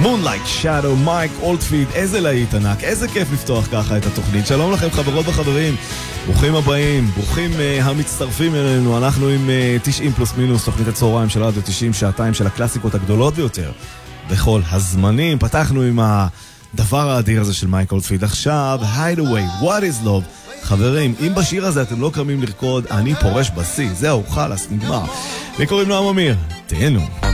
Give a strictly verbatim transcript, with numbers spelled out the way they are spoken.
Moonlight Shadow, מייק אולדפיד, איזה להיט ענק, איזה כיף לפתוח ככה את התוכנית. שלום לכם חברות וחברים, ברוכים הבאים, ברוכים uh, המצטרפים אלינו. אנחנו עם uh, תשעים פלוס מינוס, תוכנית הצהריים של רדיו תשעים, שעתיים של הקלאסיקות הגדולות ביותר בכל הזמנים. פתחנו עם הדבר האדיר הזה של מייק אולדפיד. עכשיו, Hideaway, What is Love. חברים, אם בשיר הזה אתם לא קמים לרקוד, אני פורש בסי, זהו, חלס, נגמר. לי קוראים נועם אמיר, תהנו.